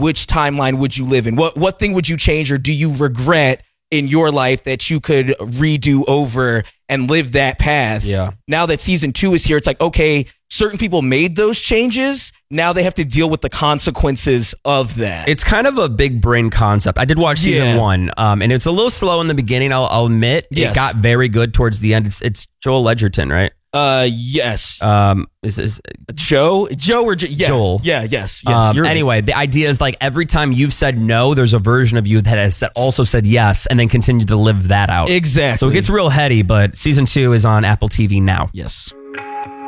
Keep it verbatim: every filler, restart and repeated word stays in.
which timeline would you live in? What what thing would you change, or do you regret in your life that you could redo over and live that path? Yeah. Now that season two is here, it's like, okay, certain people made those changes. Now they have to deal with the consequences of that. It's kind of a big brain concept. I did watch season Yeah. one, um, and it's a little slow in the beginning. I'll, I'll admit. Yes. It got very good towards the end. It's, it's Joel Edgerton, right? Uh, yes. Um, is is Joe, Joe or jo- yeah, Joel? Yeah, yes, yes. Um, you're anyway, the idea is like every time you've said no, there's a version of you that has said, also said yes, and then continued to live that out. exactly. So it gets real heady. But season two is on Apple T V now. yes.